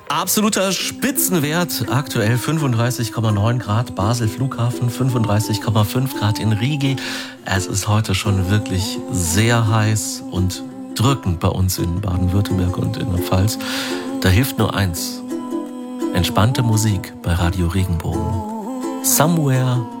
Absoluter Spitzenwert, aktuell 35,9 Grad, Basel Flughafen 35,5 Grad in Rigi. Es ist heute schon wirklich sehr heiß und drückend bei uns in Baden-Württemberg und in der Pfalz. Da hilft nur eins: entspannte Musik bei Radio Regenbogen. Somewhere